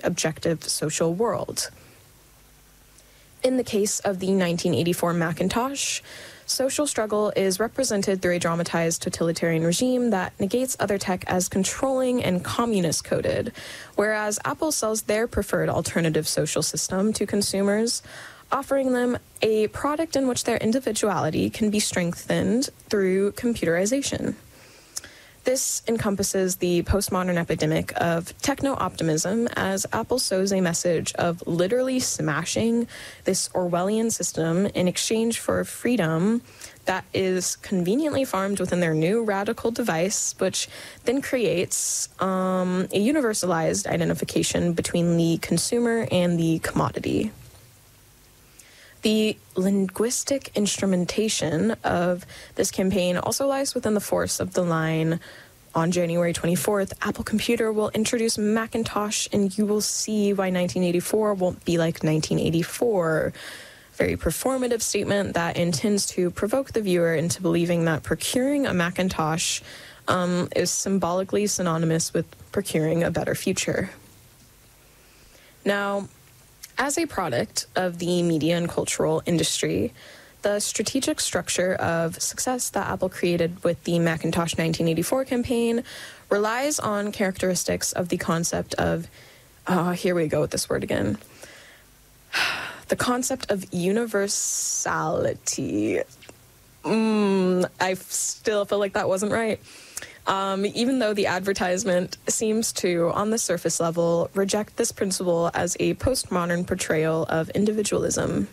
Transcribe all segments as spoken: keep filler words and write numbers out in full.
objective social world. In the case of the nineteen eighty-four Macintosh, social struggle is represented through a dramatized totalitarian regime that negates other tech as controlling and communist-coded, whereas Apple sells their preferred alternative social system to consumers, offering them a product in which their individuality can be strengthened through computerization. This encompasses the postmodern epidemic of techno-optimism as Apple sows a message of literally smashing this Orwellian system in exchange for freedom that is conveniently farmed within their new radical device, which then creates um, a universalized identification between the consumer and the commodity. The linguistic instrumentation of this campaign also lies within the force of the line, "On January twenty-fourth, Apple Computer will introduce Macintosh and you will see why nineteen eighty-four won't be like nineteen eighty-four. Very performative statement that intends to provoke the viewer into believing that procuring a Macintosh um, is symbolically synonymous with procuring a better future. Now, as a product of the media and cultural industry, the strategic structure of success that Apple created with the Macintosh nineteen eighty-four campaign relies on characteristics of the concept of, uh, here we go with this word again, the concept of universality. Mm, I still feel like that wasn't right. Um, even though the advertisement seems to, on the surface level, reject this principle as a postmodern portrayal of individualism.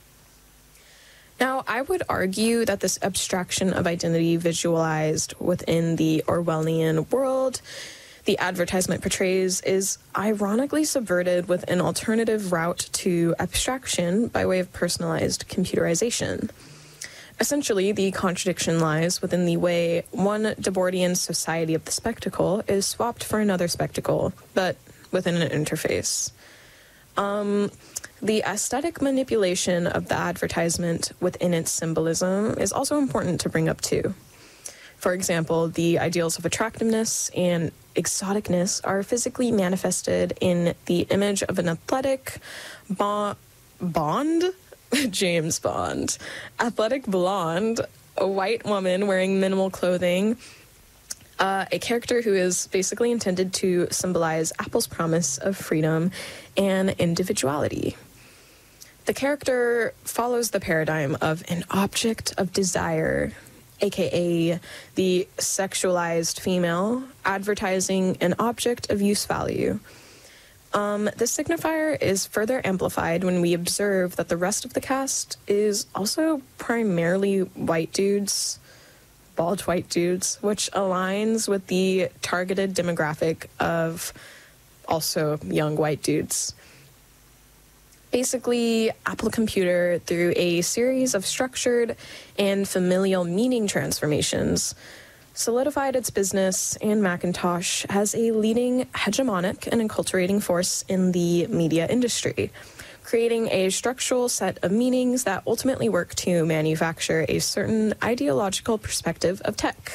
Now, I would argue that this abstraction of identity visualized within the Orwellian world the advertisement portrays is ironically subverted with an alternative route to abstraction by way of personalized computerization. Essentially, the contradiction lies within the way one Debordian society of the spectacle is swapped for another spectacle, but within an interface. Um, the aesthetic manipulation of the advertisement within its symbolism is also important to bring up too. For example, the ideals of attractiveness and exoticness are physically manifested in the image of an athletic bo- Bond? James Bond. Athletic blonde, a white woman wearing minimal clothing, uh, a character who is basically intended to symbolize Apple's promise of freedom and individuality. The character follows the paradigm of an object of desire, aka the sexualized female, advertising an object of use value. Um, this signifier is further amplified when we observe that the rest of the cast is also primarily white dudes, bald white dudes, which aligns with the targeted demographic of also young white dudes. Basically, Apple Computer, through a series of structured and familial meaning transformations, solidified its business, and Macintosh has a leading hegemonic and enculturating force in the media industry, creating a structural set of meanings that ultimately work to manufacture a certain ideological perspective of tech.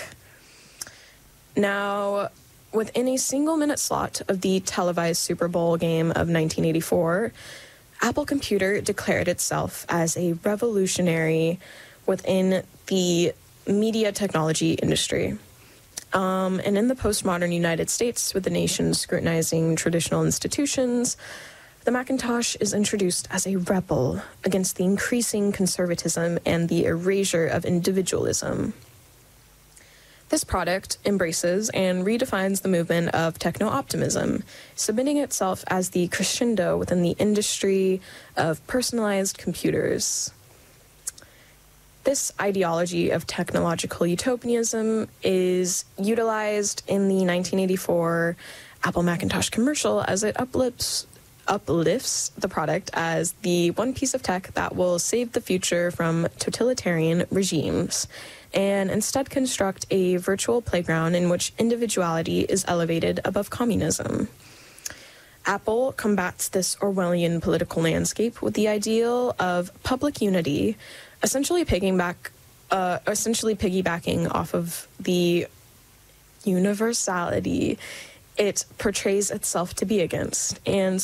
Now, within a single minute slot of the televised Super Bowl game of nineteen eighty-four, Apple Computer declared itself as a revolutionary within the media technology industry. Um, and in the postmodern United States, with the nation scrutinizing traditional institutions, the Macintosh is introduced as a rebel against the increasing conservatism and the erasure of individualism. This product embraces and redefines the movement of techno-optimism, submitting itself as the crescendo within the industry of personalized computers. This ideology of technological utopianism is utilized in the nineteen eighty-four Apple Macintosh commercial as it uplifts, uplifts the product as the one piece of tech that will save the future from totalitarian regimes, and instead construct a virtual playground in which individuality is elevated above communism. Apple combats this Orwellian political landscape with the ideal of public unity, essentially piggybacking, uh, essentially piggybacking off of the universality it portrays itself to be against, and